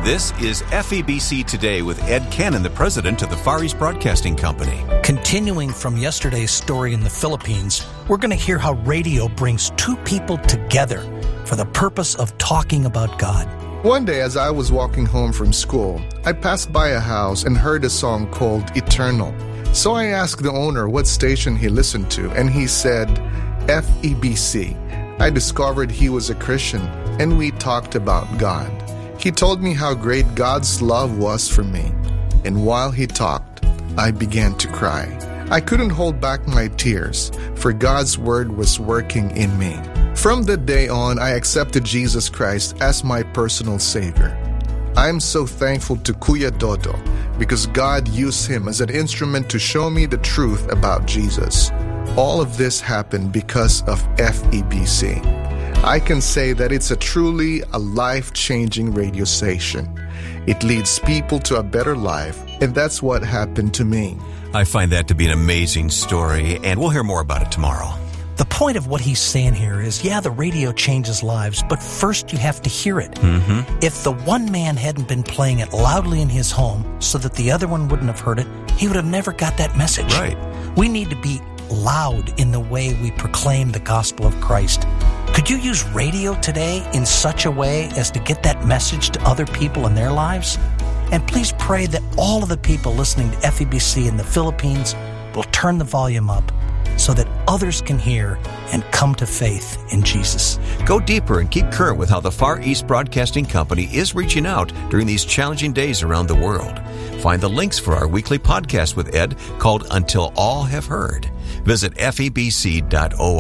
This is FEBC Today with Ed Cannon, the president of the Far East Broadcasting Company. Continuing from yesterday's story in the Philippines, we're going to hear how radio brings two people together for the purpose of talking about God. One day as I was walking home from school, I passed by a house and heard a song called Eternal. So I asked the owner what station he listened to, and he said, FEBC. I discovered he was a Christian, and we talked about God. He told me how great God's love was for me, and while he talked, I began to cry. I couldn't hold back my tears, for God's word was working in me. From that day on, I accepted Jesus Christ as my personal Savior. I'm so thankful to Kuya Dodo because God used him as an instrument to show me the truth about Jesus. All of this happened because of FEBC. I can say that it's truly a life-changing radio station. It leads people to a better life, and that's what happened to me. I find that to be an amazing story, and we'll hear more about it tomorrow. The point of what he's saying here is, the radio changes lives, but first you have to hear it. If the one man hadn't been playing it loudly in his home so that the other one wouldn't have heard it, he would have never got that message. Right. We need to be loud in the way we proclaim the gospel of Christ. Could you use radio today in such a way as to get that message to other people in their lives? And please pray that all of the people listening to FEBC in the Philippines will turn the volume up so that others can hear and come to faith in Jesus. Go deeper and keep current with how the Far East Broadcasting Company is reaching out during these challenging days around the world. Find the links for our weekly podcast with Ed called Until All Have Heard. Visit febc.org.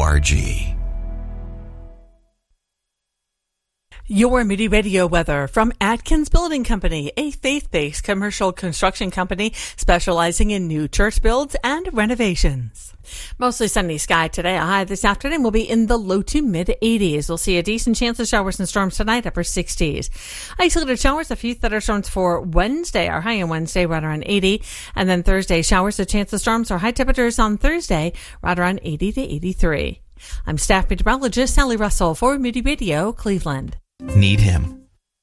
Your Moody Radio weather from Atkins Building Company, a faith-based commercial construction company specializing in new church builds and renovations. Mostly sunny sky today. A high this afternoon will be in the low to mid 80s. We'll see a decent chance of showers and storms tonight, upper 60s. Isolated showers, a few thunderstorms for Wednesday. Our high on Wednesday right around 80. And then Thursday, showers, a chance of storms or high temperatures on Thursday right around 80 to 83. I'm staff meteorologist Sally Russell for Moody Radio, Cleveland. Need him.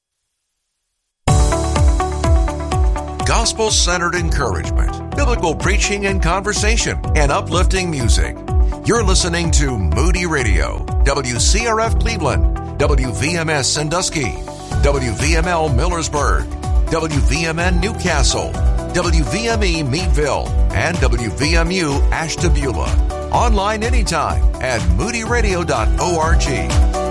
Gospel-centered encouragement, biblical preaching and conversation, and uplifting music. You're listening to Moody Radio, WCRF Cleveland, WVMS Sandusky, WVML Millersburg, WVMN Newcastle, WVME Meadville, and WVMU Ashtabula. Online anytime at moodyradio.org.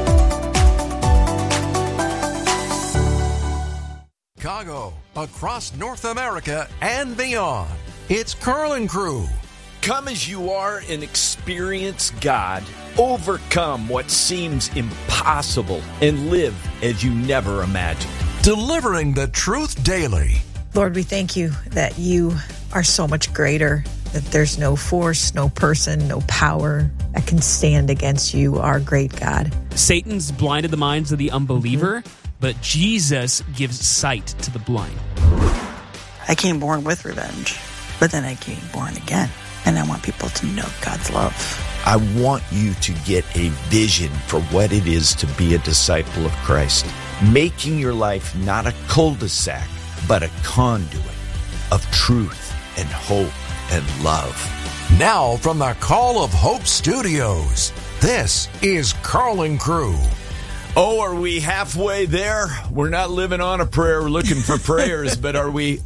Chicago, across North America and beyond. It's Carl and Crew. Come as you are and experience God. Overcome what seems impossible and live as you never imagined. Delivering the truth daily. Lord, we thank you that you are so much greater, that there's no force, no person, no power that can stand against you, our great God. Satan's blinded the minds of the unbeliever, but Jesus gives sight to the blind. I came born with revenge, but then I came born again. And I want people to know God's love. I want you to get a vision for what it is to be a disciple of Christ. Making your life not a cul-de-sac, but a conduit of truth and hope and love. Now from the Call of Hope Studios, this is Carl and Crew. Oh, are we halfway there? We're not living on a prayer, we're looking for prayers, but are we,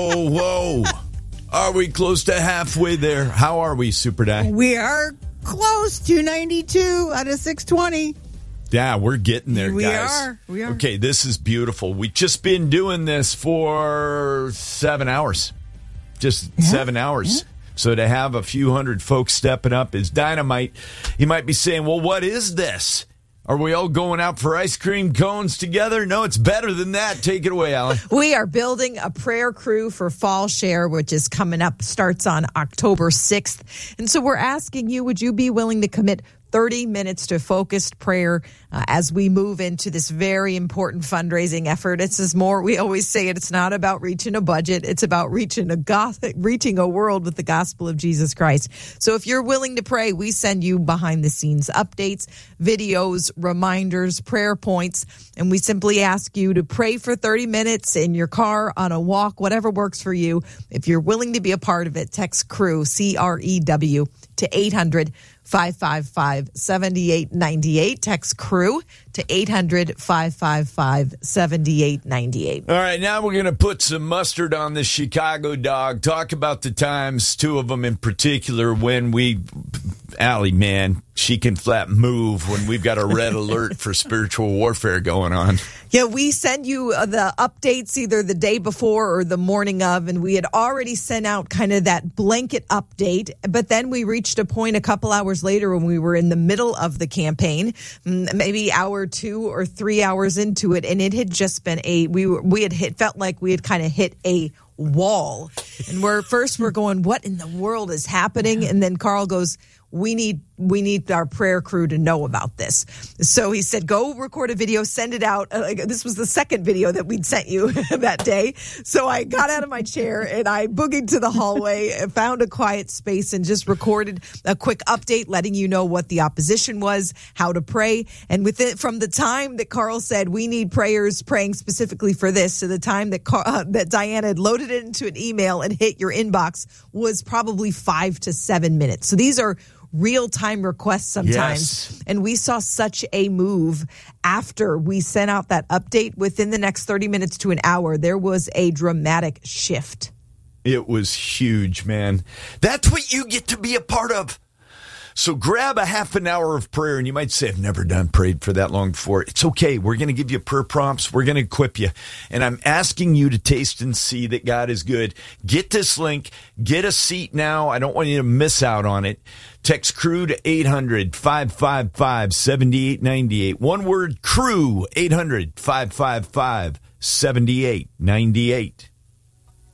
are we close to halfway there? How are we, Super Di? We are close, 292 out of 620. Yeah, we're getting there, guys. We are. Okay, this is beautiful. We've just been doing this for 7 hours. Just 7 hours. Yeah. So to have a few hundred folks stepping up is dynamite. You might be saying, well, what is this? Are we all going out for ice cream cones together? No, it's better than that. Take it away, Allie. We are building a prayer crew for Fall Share, which is coming up, starts on October 6th. And so we're asking you, would you be willing to commit 30 minutes to focused prayer as we move into this very important fundraising effort. We always say it's not about reaching a budget. It's about reaching a world with the gospel of Jesus Christ. So if you're willing to pray, we send you behind the scenes updates, videos, reminders, prayer points, and we simply ask you to pray for 30 minutes in your car, on a walk, whatever works for you. If you're willing to be a part of it, text CREW, C-R-E-W, to 800-555-7898. Text CREW to 800-555-7898. All right, now we're going to put some mustard on the Chicago dog. Talk about the times, two of them in particular, when Allie, man, she can flat move when we've got a red alert for spiritual warfare going on. Yeah, we send you the updates either the day before or the morning of, and we had already sent out kind of that blanket update, but then we reached a point a couple hours later when we were in the middle of the campaign, maybe hour 2 or 3 hours into it, and it had just been felt like we had kind of hit a wall. And we're going, what in the world is happening? And then Carl goes, we need our prayer crew to know about this. So he said, go record a video, send it out. This was the second video that we'd sent you that day. So I got out of my chair and I boogied to the hallway and found a quiet space and just recorded a quick update, letting you know what the opposition was, how to pray. And from the time that Carl said, we need prayers praying specifically for this, to the time that Diana had loaded it into an email and hit your inbox was probably 5 to 7 minutes. So these are real-time requests sometimes. Yes. And we saw such a move after we sent out that update. Within the next 30 minutes to an hour, there was a dramatic shift. It was huge, man. That's what you get to be a part of. So grab a half an hour of prayer, and you might say, I've never prayed for that long before. It's okay. We're going to give you prayer prompts. We're going to equip you. And I'm asking you to taste and see that God is good. Get this link. Get a seat now. I don't want you to miss out on it. Text CREW to 800-555-7898. One word, CREW, 800-555-7898.